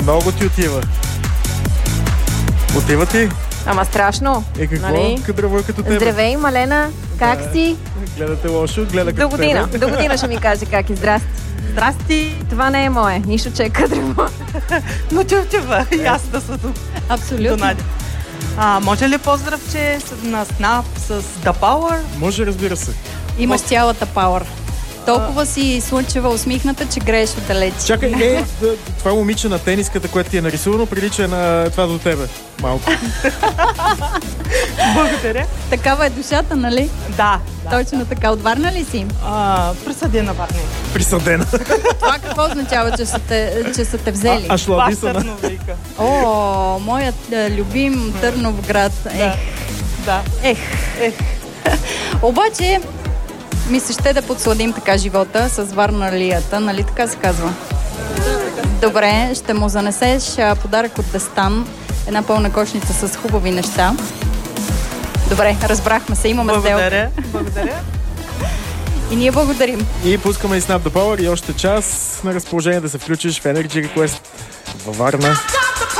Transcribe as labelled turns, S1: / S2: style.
S1: Много ти отива. Отива ти?
S2: Ама страшно.
S1: Какво?
S2: Нали?
S1: Кадрево като тебе.
S2: Здравей, Малена. Как си?
S1: Гледате лошо, гледа като тебе.
S2: До година ще ми каже как и здрасти.
S3: Здрасти!
S2: Това не е мое. Нищо, че е кадрево.
S3: Но тюртюва, и аз да са тук.
S2: Абсолютно.
S3: Може ли поздравче на Snap с The Power?
S1: Може, разбира се.
S4: Имаш цялата пауър. Толкова си слънчева, усмихната, че грееш отдалеч.
S1: Чакай, това момиче на тениската, което ти е нарисувано, прилича на това до тебе. Малко.
S3: Благодаря.
S4: Такава е душата, нали?
S3: Да.
S4: Точно така. От Варна ли си?
S3: Присъдена Варна.
S1: Присъдена.
S4: Това какво означава, че са те взели?
S1: Ашладисана.
S4: О, моят любим Търновград.
S3: Да.
S4: Обаче, ми се ще да подсладим така живота с варналията, нали така се казва? Добре, ще му занесеш подарък от Дестан, една пълна кошница с хубави неща. Добре, разбрахме се, имаме сделка.
S3: Благодаря.
S4: И ние благодарим.
S1: И пускаме и Snap the Power и още час на разположение да се включиш в Energy Request във Варна.